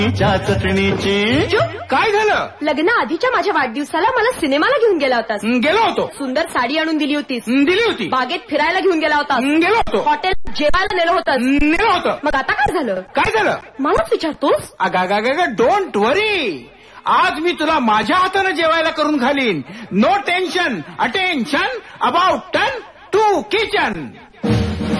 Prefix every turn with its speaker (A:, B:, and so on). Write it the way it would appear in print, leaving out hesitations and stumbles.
A: च्या चटणीची.
B: चुप.
A: काय झालं?
B: लग्न आधीच्या माझ्या वाढदिवसाला मला सिनेमाला घेऊन गेला होतास.
A: गेलो होतो.
B: सुंदर साडी आणून दिली होतीस.
A: दिली होती.
B: बागेत फिरायला घेऊन गेला होतास.
A: गेलो होतो.
B: हॉटेल जेवायला नेलं होतं.
A: नेलं होतं.
B: मग आता काय झालं?
A: काय झालं?
B: मलाच विचारतोस?
A: अगा डोंट वरी. आज मी तुला माझ्या हातानं जेवायला करून घालीन. No tension. Attention about ton to kitchen.